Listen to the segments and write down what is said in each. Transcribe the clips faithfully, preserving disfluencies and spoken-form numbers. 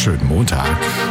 schönen Montag.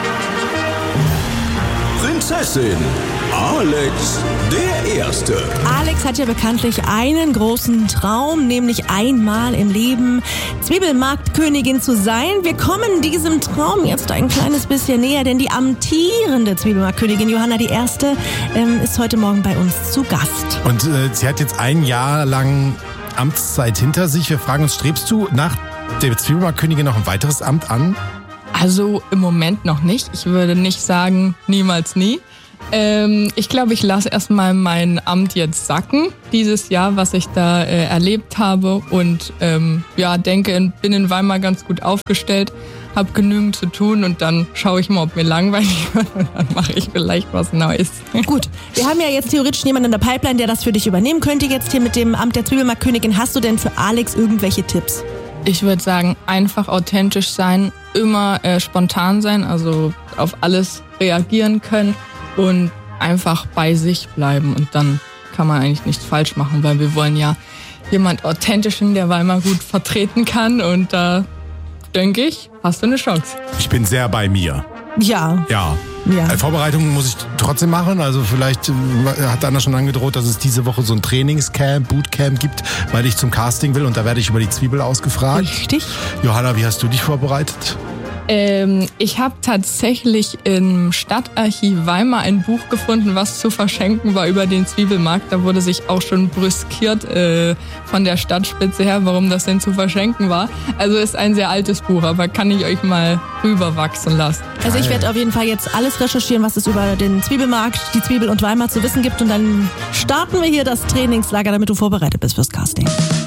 Prinzessin Alex der Erste. Alex hat ja bekanntlich einen großen Traum, nämlich einmal im Leben Zwiebelmarktkönigin zu sein. Wir kommen diesem Traum jetzt ein kleines bisschen näher, denn die amtierende Zwiebelmarktkönigin Johanna die Erste ähm, ist heute Morgen bei uns zu Gast. Und äh, sie hat jetzt ein Jahr lang Amtszeit hinter sich. Wir fragen uns, strebst du nach der Zwiebelmarktkönigin noch ein weiteres Amt an? Also im Moment noch nicht. Ich würde nicht sagen, niemals nie. Ähm, ich glaube, ich lasse erstmal mein Amt jetzt sacken, dieses Jahr, was ich da äh, erlebt habe. Und ähm, ja, denke, bin in Weimar ganz gut aufgestellt, habe genügend zu tun und dann schaue ich mal, ob mir langweilig wird und dann mache ich vielleicht was Neues. Gut, wir haben ja jetzt theoretisch jemanden in der Pipeline, der das für dich übernehmen könnte jetzt hier mit dem Amt der Zwiebelmarktkönigin. Hast du denn für Alex irgendwelche Tipps? Ich würde sagen, einfach authentisch sein, immer äh, spontan sein, also auf alles reagieren können und einfach bei sich bleiben. Und dann kann man eigentlich nichts falsch machen, weil wir wollen ja jemand Authentischen, der Weimar gut vertreten kann. Und da denke ich, hast du eine Chance. Ich bin sehr bei mir. Ja. Ja. Ja. Vorbereitungen muss ich trotzdem machen. Also vielleicht hat Anna schon angedroht, dass es diese Woche so ein Trainingscamp, Bootcamp gibt, weil ich zum Casting will und da werde ich über die Zwiebel ausgefragt. Richtig. Johanna, wie hast du dich vorbereitet? Ähm, ich habe tatsächlich im Stadtarchiv Weimar ein Buch gefunden, was zu verschenken war über den Zwiebelmarkt. Da wurde sich auch schon brüskiert äh, von der Stadtspitze her, warum das denn zu verschenken war. Also ist ein sehr altes Buch, aber kann ich euch mal rüberwachsen lassen. Also ich werde auf jeden Fall jetzt alles recherchieren, was es über den Zwiebelmarkt, die Zwiebel und Weimar zu wissen gibt. Und dann starten wir hier das Trainingslager, damit du vorbereitet bist fürs Casting.